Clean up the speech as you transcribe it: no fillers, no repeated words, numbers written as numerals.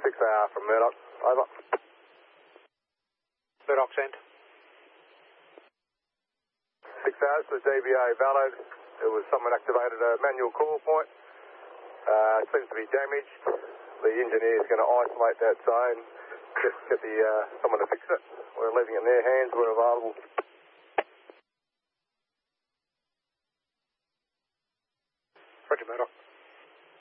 6AR from Murdoch. Over. Murdoch sent. 6AR, the DVA valid. There was someone activated a manual call point. It seems to be damaged. The engineer is going to isolate that zone. Get someone to fix it. We're leaving it in their hands. We're available. Roger, Murdoch.